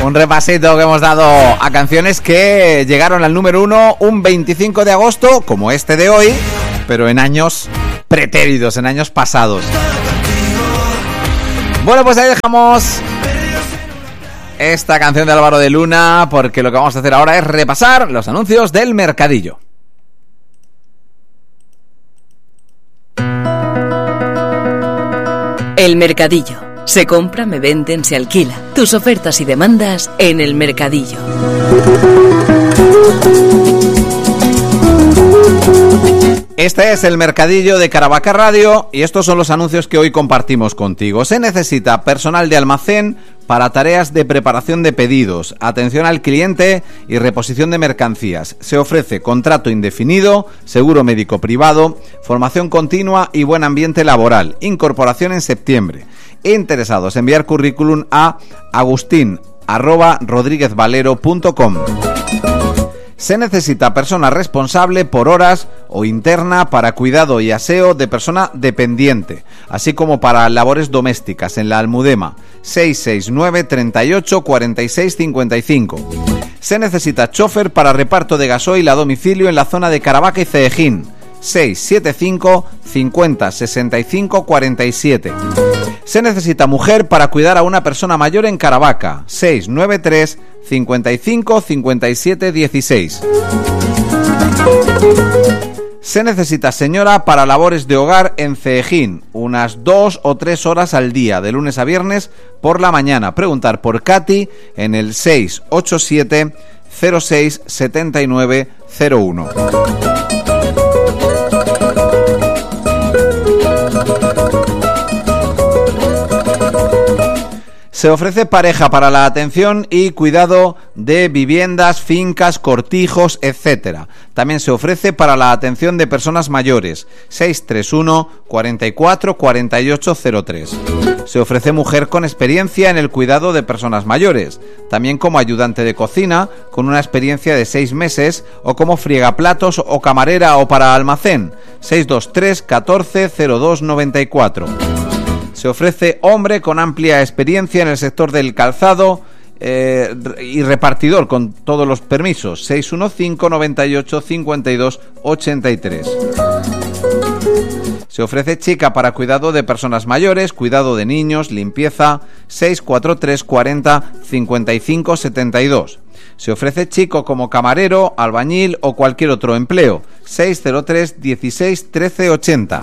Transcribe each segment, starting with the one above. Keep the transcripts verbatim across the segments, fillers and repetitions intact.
Un repasito que hemos dado a canciones que llegaron al número uno un veinticinco de agosto, como este de hoy, pero en años pretéritos, en años pasados. Bueno, pues ahí dejamos esta canción de Álvaro de Luna, porque lo que vamos a hacer ahora es repasar los anuncios del mercadillo. El mercadillo. Se compra, me venden, se alquila. Tus ofertas y demandas en el mercadillo. Este es el mercadillo de Caravaca Radio y estos son los anuncios que hoy compartimos contigo. Se necesita personal de almacén para tareas de preparación de pedidos, atención al cliente y reposición de mercancías. Se ofrece contrato indefinido, seguro médico privado, formación continua y buen ambiente laboral. Incorporación en septiembre. Interesados, enviar currículum a agustín arroba rodríguezvalero punto com. Se necesita persona responsable por horas o interna para cuidado y aseo de persona dependiente, así como para labores domésticas en la Almudema, seis seis nueve, treinta y ocho, cuarenta y seis, cincuenta y cinco. Se necesita chofer para reparto de gasoil a domicilio en la zona de Caravaca y Ceejín, seis siete cinco, cincuenta, sesenta y cinco, cuarenta y siete. Se necesita mujer para cuidar a una persona mayor en Caravaca, seis nueve tres, cincuenta y cinco, cincuenta y siete, dieciséis. Se necesita señora para labores de hogar en Ceejín, unas dos o tres horas al día, de lunes a viernes por la mañana. Preguntar por Katy en el seis ocho siete, cero seis, setenta y nueve, cero uno. Se ofrece pareja para la atención y cuidado de viviendas, fincas, cortijos, etcétera. También se ofrece para la atención de personas mayores, seis tres uno, cuarenta y cuatro, cuarenta y ocho, cero tres. Se ofrece mujer con experiencia en el cuidado de personas mayores, también como ayudante de cocina, con una experiencia de seis meses, o como friegaplatos o camarera o para almacén, seis dos tres, catorce, cero dos, noventa y cuatro. Se ofrece hombre con amplia experiencia en el sector del calzado eh, y repartidor con todos los permisos, seis uno cinco, noventa y ocho, cincuenta y dos, ochenta y tres. Se ofrece chica para cuidado de personas mayores, cuidado de niños, limpieza, seis cuatro tres, cuarenta, cincuenta y cinco, setenta y dos. Se ofrece chico como camarero, albañil o cualquier otro empleo, seis cero tres, dieciséis, trece, ochenta.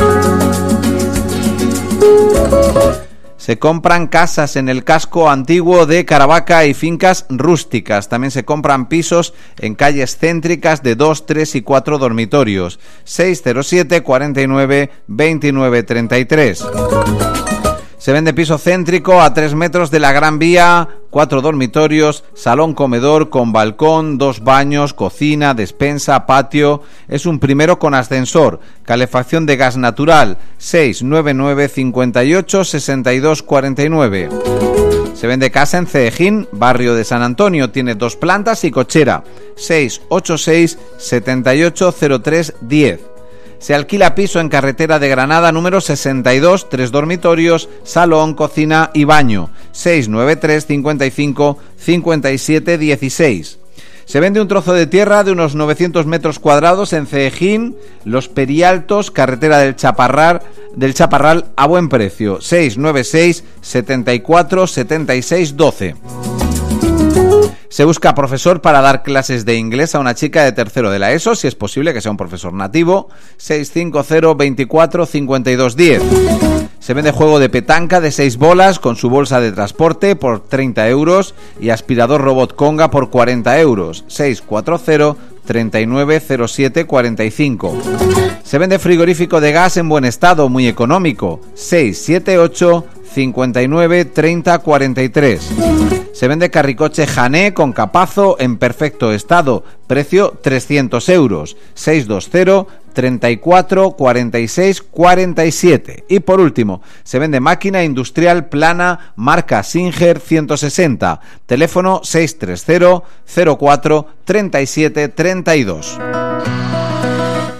Se compran casas en el casco antiguo de Caravaca y fincas rústicas. También se compran pisos en calles céntricas de dos, tres y cuatro dormitorios. seis cero siete, cuarenta y nueve, veintinueve, treinta y tres. Se vende piso céntrico a tres metros de la Gran Vía, cuatro dormitorios, salón comedor con balcón, dos baños, cocina, despensa, patio. Es un primero con ascensor, calefacción de gas natural, seis nueve nueve, cincuenta y ocho, sesenta y dos, cuarenta y nueve. Se vende casa en Ceejín, barrio de San Antonio, tiene dos plantas y cochera, seis ocho seis, setenta y ocho, cero tres, diez. Se alquila piso en carretera de Granada número sesenta y dos, tres dormitorios, salón, cocina y baño, seis nueve tres, cincuenta y cinco, cincuenta y siete, dieciséis. Se vende un trozo de tierra de unos novecientos metros cuadrados en Ceejín, Los Perialtos, carretera del Chaparral, del Chaparral a buen precio, seis nueve seis, setenta y cuatro, setenta y seis, doce. Se busca profesor para dar clases de inglés a una chica de tercero de la ESO, si es posible que sea un profesor nativo, seis cinco cero, veinticuatro, cincuenta y dos, diez. Se vende juego de petanca de seis bolas con su bolsa de transporte por treinta euros y aspirador robot Conga por cuarenta euros, seis cuatro cero, treinta y nueve, cero siete, cuarenta y cinco. Se vende frigorífico de gas en buen estado, muy económico, seis siete ocho, cincuenta y nueve, treinta, cuarenta y tres. Se vende carricoche Jané con capazo en perfecto estado, precio trescientos euros, seis dos cero, treinta y cuatro, cuarenta y seis, cuarenta y siete. Y por último, se vende máquina industrial plana marca Singer ciento sesenta, teléfono seis tres cero, cero cuatro, treinta y siete, treinta y dos.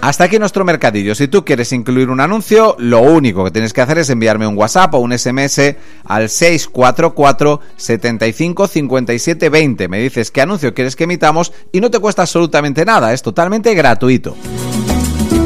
Hasta aquí nuestro mercadillo. Si tú quieres incluir un anuncio, lo único que tienes que hacer es enviarme un WhatsApp o un S M S al seis cuatro cuatro, setenta y cinco, cincuenta y siete, veinte. Me dices qué anuncio quieres que emitamos y no te cuesta absolutamente nada, es totalmente gratuito.